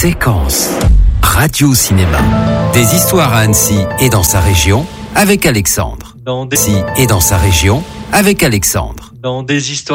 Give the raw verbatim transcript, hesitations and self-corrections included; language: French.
Séquence Radio-Cinéma. Des histoires à Annecy et dans sa région avec Alexandre. Dans des... Annecy et dans sa région avec Alexandre. Dans des histoires